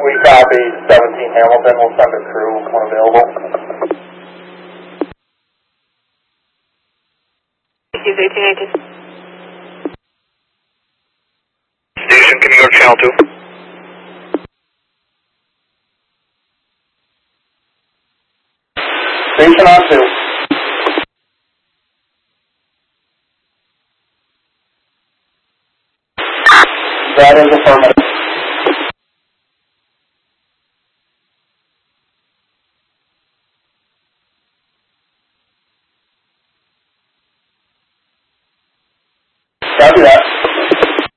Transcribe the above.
We copy 17 Hamilton. We'll send a crew when available. Station, can you go to channel 2? Station on 2. That is affirmative. Copy that.